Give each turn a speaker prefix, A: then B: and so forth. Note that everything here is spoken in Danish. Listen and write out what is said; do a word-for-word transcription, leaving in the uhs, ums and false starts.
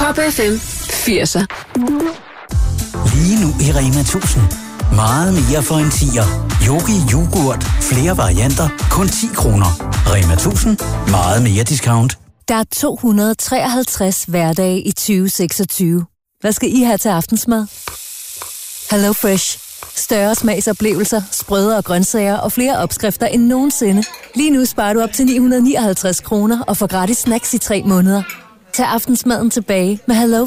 A: Top F M firser.
B: Lige nu i Rema tusind. Meget mere for en tier. Yogi yoghurt. Flere varianter. Kun ti kroner. Rema tusind. Meget mere discount.
C: Der er to hundrede og treoghalvtreds hverdage i tyve seksogtyve. Hvad skal I have til aftensmad? Hello Fresh. Større smagsoplevelser, sprødere grøntsager og flere opskrifter end nogensinde. Lige nu sparer du op til ni hundrede og nioghalvtreds kroner og får gratis snacks i tre måneder. Tag aftensmaden tilbage med Hello